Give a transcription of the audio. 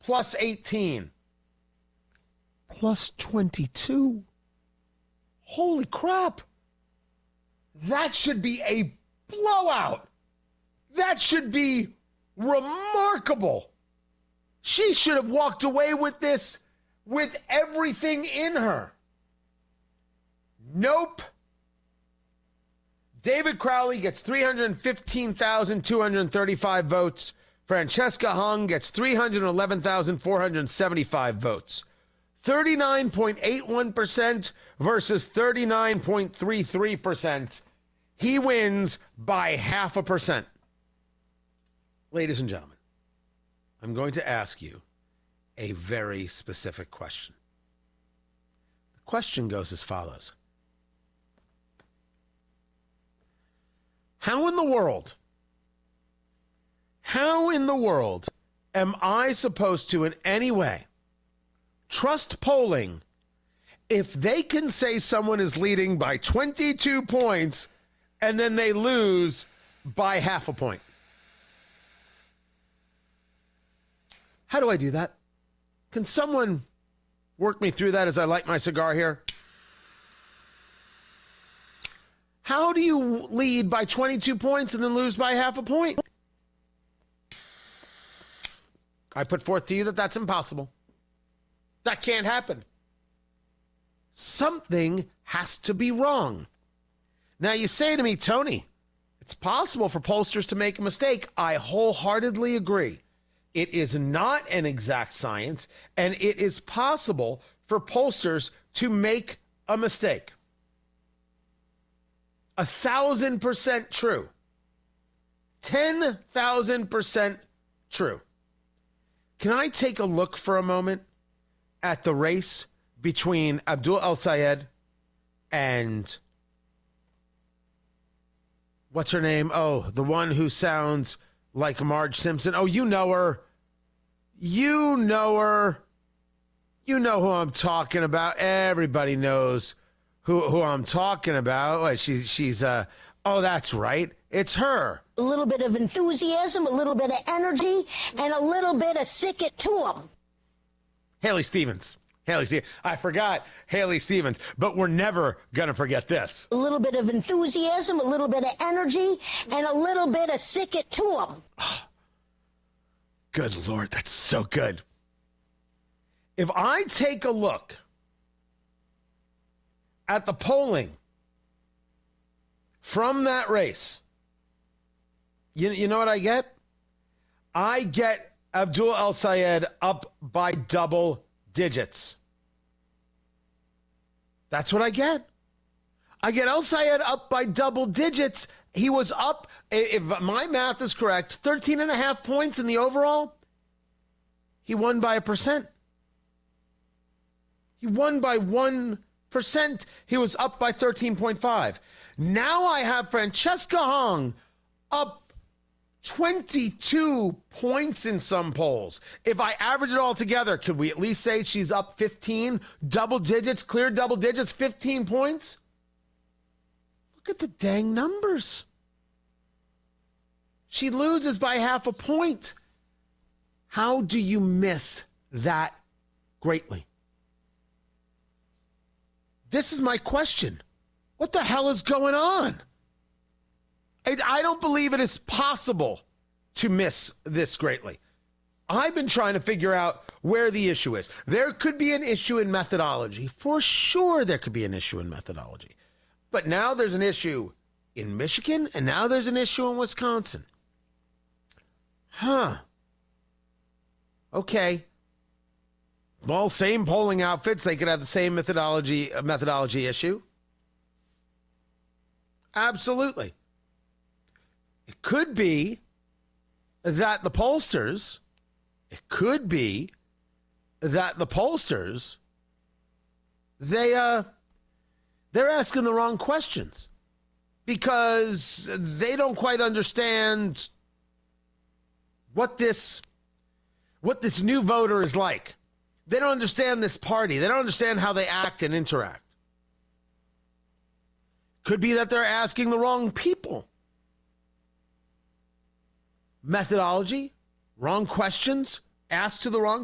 plus 18, plus 22. Holy crap. That should be a blowout. That should be remarkable. She should have walked away with this with everything in her. Nope. David Crowley gets 315,235 votes. Francesca Hung gets 311,475 votes. 39.81% versus 39.33%. He wins by 0.5%. Ladies and gentlemen, I'm going to ask you a very specific question. The question goes as follows. How in the world am I supposed to in any way trust polling if they can say someone is leading by 22 points and then they lose by 0.5 point? How do I do that? Can someone work me through that as I light my cigar here? How do you lead by 22 points and then lose by 0.5 point? I put forth to you that that's impossible. That can't happen. Something has to be wrong. Now you say to me, Tony, it's possible for pollsters to make a mistake. I wholeheartedly agree. It is not an exact science, and it is possible for pollsters to make a mistake. 1,000% true. 10,000% true. Can I take a look for a moment at the race between Abdul El-Sayed and what's her name? Oh, the one who sounds like Marge Simpson. Oh, you know her. You know her. You know who I'm talking about. Everybody knows who I'm talking about. She's oh, that's right. It's her. A little bit of enthusiasm, a little bit of energy, and a little bit of sick it to them. Haley Stevens. I forgot Haley Stevens, but we're never going to forget this. A little bit of enthusiasm, a little bit of energy, and a little bit of sick it to them. Good Lord, that's so good. If I take a look at the polling from that race, you know what I get? I get Abdul El-Sayed up by double digits. That's what I get. I get El-Sayed up by double digits. He was up, if my math is correct, 13.5 points in the overall. He won by 1%. He won by 1%. He was up by 13.5. Now I have Francesca Hung up 22 points in some polls. If I average it all together, could we at least say she's up 15? Double digits, clear double digits, 15 points? Look at the dang numbers. She loses by 0.5 point. How do you miss that greatly? This is my question. What the hell is going on? I don't believe it is possible to miss this greatly. I've been trying to figure out where the issue is. There could be an issue in methodology. For sure there could be an issue in methodology. But now there's an issue in Michigan, and now there's an issue in Wisconsin. Okay. Well, same polling outfits. They could have the same methodology issue. Absolutely. It could be that the pollsters, they're asking the wrong questions because they don't quite understand what this new voter is like. They don't understand this party. They don't understand how they act and interact. Could be that they're asking the wrong people. Methodology, wrong questions, asked to the wrong